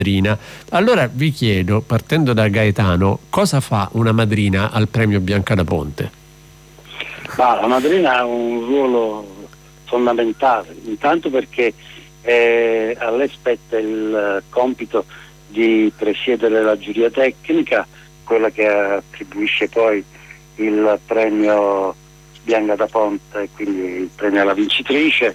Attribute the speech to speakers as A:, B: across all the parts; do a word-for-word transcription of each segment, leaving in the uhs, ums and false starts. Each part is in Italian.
A: madrina. Allora vi chiedo, partendo da Gaetano, cosa fa una madrina al premio Bianca da Ponte?
B: Ma la madrina ha un ruolo fondamentale, intanto perché eh, a lei spetta il compito di presiedere la giuria tecnica, quella che attribuisce poi il premio Bianca da Ponte, quindi il premio alla vincitrice,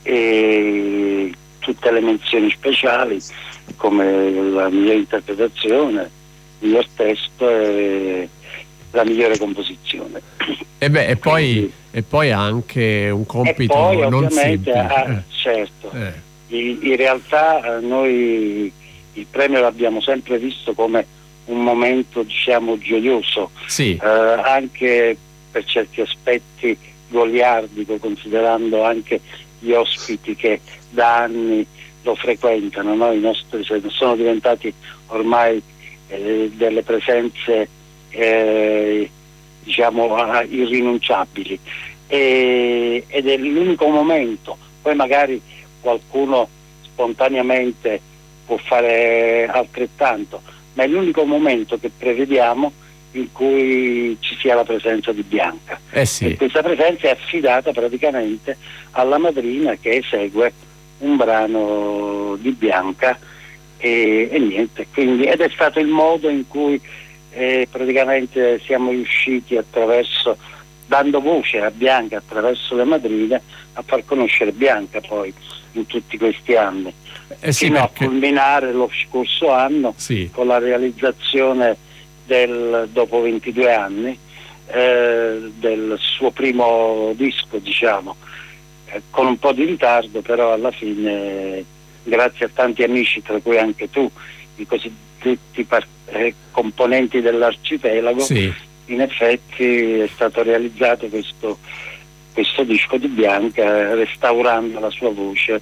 B: e tutte le menzioni speciali come la migliore interpretazione, il miglior testo e la migliore composizione.
A: E beh, e poi, e poi ha anche un compito
B: e poi,
A: non
B: ovviamente,
A: semplice.
B: ha,
A: eh.
B: certo,
A: Eh.
B: in, in realtà noi il premio l'abbiamo sempre visto come un momento, diciamo, gioioso,
A: Sì.
B: eh, anche per certi aspetti goliardico, considerando anche gli ospiti che da anni lo frequentano, no? I nostri sono diventati ormai eh, delle presenze eh, diciamo irrinunciabili, e, ed è l'unico momento. Poi magari qualcuno spontaneamente può fare altrettanto, ma è l'unico momento che prevediamo in cui ci sia la presenza di Bianca.
A: Eh sì.
B: E questa presenza è affidata praticamente alla madrina, che esegue un brano di Bianca e, e niente, quindi, ed è stato il modo in cui eh, praticamente siamo riusciti, attraverso, dando voce a Bianca attraverso le madrine, a far conoscere Bianca poi in tutti questi anni,
A: eh sì,
B: fino
A: perché...
B: a culminare lo scorso anno
A: sì.
B: con la realizzazione del, dopo ventidue anni, eh, del suo primo disco, diciamo, eh, con un po' di ritardo, però alla fine, grazie a tanti amici, tra cui anche tu, i cosiddetti par- eh, componenti dell'arcipelago,
A: sì.
B: in effetti è stato realizzato questo, questo disco di Bianca, restaurando la sua voce,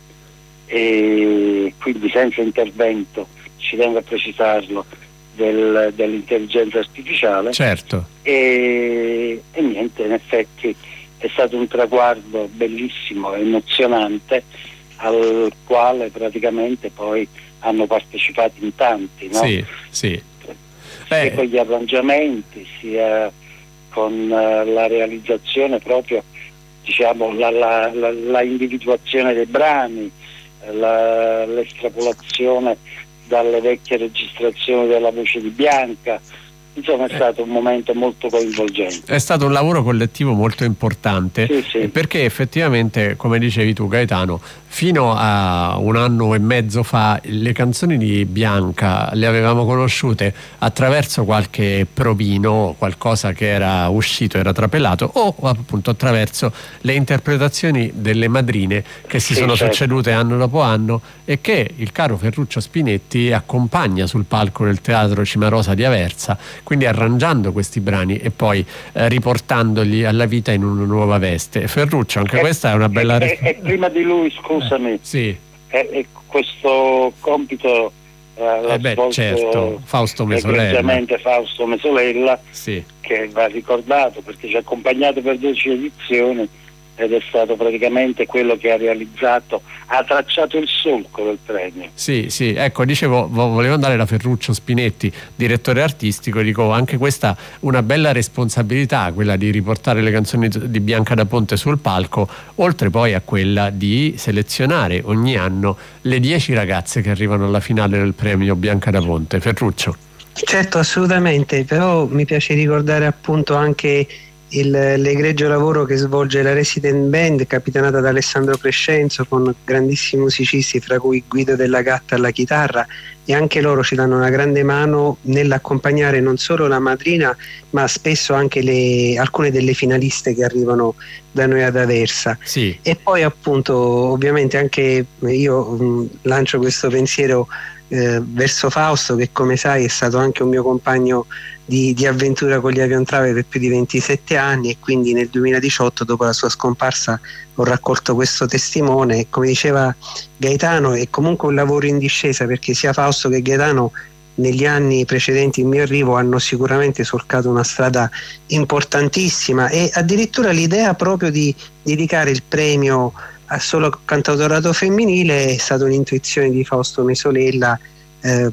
B: e quindi senza intervento, ci tengo a precisarlo, del, dell'intelligenza artificiale.
A: Certo.
B: E, e niente, in effetti è stato un traguardo bellissimo, emozionante, al quale praticamente poi hanno partecipato in tanti, no?
A: Sì, sì.
B: Sia
A: eh.
B: con gli arrangiamenti, sia con uh, la realizzazione proprio, diciamo, la, la, la, la individuazione dei brani, la, l'estrapolazione dalle vecchie registrazioni della voce di Bianca. Insomma, è stato un momento molto coinvolgente.
A: È stato un lavoro collettivo molto importante,
B: sì, sì.
A: perché effettivamente, come dicevi tu Gaetano, fino a un anno e mezzo fa le canzoni di Bianca le avevamo conosciute attraverso qualche provino, qualcosa che era uscito, era trapelato, o appunto attraverso le interpretazioni delle madrine che si
B: sì,
A: sono
B: certo.
A: succedute anno dopo anno, e che il caro Ferruccio Spinetti accompagna sul palco del Teatro Cimarosa di Aversa, quindi arrangiando questi brani e poi eh, riportandoli alla vita in una nuova veste. Ferruccio, anche
B: e,
A: questa è una bella
B: e, e prima di lui, scusami,
A: eh, sì.
B: e, e questo compito eh, l'ha
A: eh beh,
B: svolto
A: certo, Fausto Mesolella.
B: egregiamente Fausto Mesolella,
A: sì.
B: che va ricordato perché ci ha accompagnato per dodici edizioni ed è stato praticamente quello che ha realizzato, ha tracciato il solco del premio.
A: Sì, sì, ecco, dicevo, volevo andare da Ferruccio Spinetti, direttore artistico, dico anche questa una bella responsabilità, quella di riportare le canzoni di Bianca da Ponte sul palco, oltre poi a quella di selezionare ogni anno le dieci ragazze che arrivano alla finale del premio Bianca da Ponte. Ferruccio.
C: Certo, assolutamente, però mi piace ricordare appunto anche Il, l'egregio lavoro che svolge la Resident Band, capitanata da Alessandro Crescenzo, con grandissimi musicisti, fra cui Guido Della Gatta alla chitarra, e anche loro ci danno una grande mano nell'accompagnare non solo la madrina, ma spesso anche le, alcune delle finaliste che arrivano da noi ad Aversa.
A: Sì.
C: E poi appunto ovviamente anche io mh, lancio questo pensiero eh, verso Fausto, che come sai è stato anche un mio compagno Di, di avventura con gli Aviontrave per più di ventisette anni, e quindi nel duemiladiciotto, dopo la sua scomparsa, ho raccolto questo testimone. E come diceva Gaetano, è comunque un lavoro in discesa, perché sia Fausto che Gaetano negli anni precedenti il mio arrivo hanno sicuramente solcato una strada importantissima, e addirittura l'idea proprio di dedicare il premio a solo cantautorato femminile è stata un'intuizione di Fausto Mesolella, Eh,